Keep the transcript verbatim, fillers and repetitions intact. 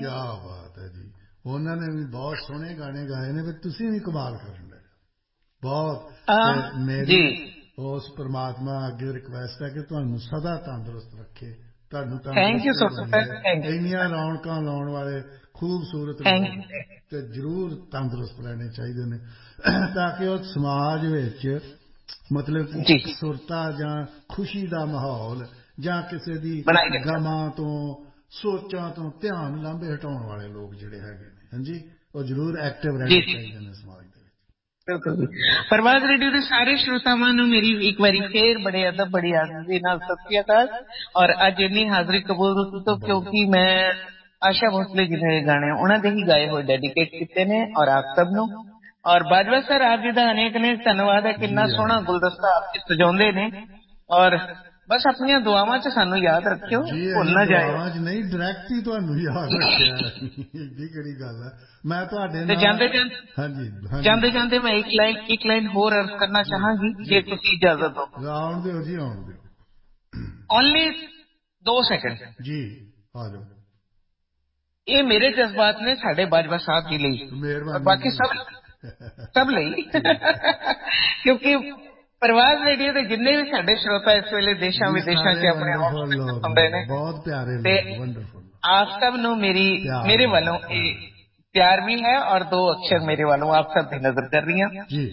क्या बात है जी, उन्होंने भी बहुत सोहने गाने गाए ने, पर तुसीं भी कमाल करन लगे बहुत। ते मेरी उस परमात्मा अगे रिक्वेस्ट है कि तुहानू सदा तंदुरुस्त रखे, तुहानू तंदुरुस्ती बनी रहे। इन्नियां रौनकां लाउण वाले खूबसूरत लोग ते जरूर तंदुरुस्त रहने चाहिए ने, ताकि उस समाज विच मतलब कि सुरता जां खुशी दा माहौल जां किसी दी गमां तो सोचां तो ध्यान लांभे हटाउण वाले लोग जिहड़े हैगे ने, हां जी, वो जरूर एक्टिव रहने चाहिए ने समाज दे विच। बिल्कुल जी। प्रवास रेडियो के सारे श्रोतावां नूं मेरी एक बारी फिर बड़े अदब बड़ी आज़िज़ी नाल सत श्री अकाल। और अज इन्नी हाज़री कबूल तो क्योंकि मैं आशा भोसले जी ने गाने उन्हां दे ही गाए हुए डेडिकेट कीते ने, और आप सब नूं। और बाजवा सर आप जी दा अनेक अनेक धन्नवाद है, कितना सोहना गुलदस्ता आप जी सजाउंदे ने। और बस अपनी दुआवां च सानू याद रखियो, भुल ना जाइयो। दुआवां च नहीं, डायरेक्ट ही तुहानू याद रखिया एडी किहड़ी गल है। मैं तुहाडे नाल जांदे जांदे हां जी जांदे जांदे मैं एक लाइन एक लाइन होर अर्ज करना चाहांगी, जे तुसी इजाजत दो। आउण दिओ जी, आउण दिओ, ओनली दो सेकंड जी, आ जाओ। ये मेरे जज्बात ने साढ़े बाजवा साहब जी ਲਈ, और बाकी सब सब ਲਈ क्योंकि प्रवास रेडियो के जिन्ने भी साढ़े श्रोता इस वेले देशा विदेशा च अपने वंडरफुल लोग सुन रहे ने, बहुत प्यारे लोग, वंडरफुल। आप सब नु मेरी मेरे वालों प्यार भी है, और दो अक्षर मेरे वालों आप सब भी नजर कर रही हैं।